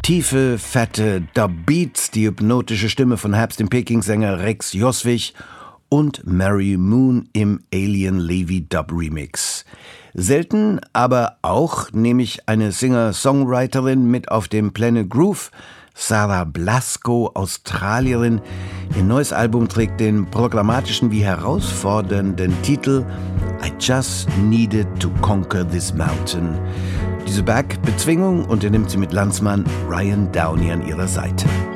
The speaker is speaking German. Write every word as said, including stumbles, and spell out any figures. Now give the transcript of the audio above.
Tiefe, fette Dub-Beats, die hypnotische Stimme von Herbst dem Peking-Sänger Rex Joswig und Mary Moon im Alien Levy Dub Remix. Selten, aber auch nehme ich eine Singer-Songwriterin mit auf dem Planet Groove, Sarah Blasko, Australierin. Ihr neues Album trägt den programmatischen wie herausfordernden Titel I Just Needed to Conquer This Mountain. Diese Bergbezwingung unternimmt sie mit Landsmann Ryan Downey an ihrer Seite.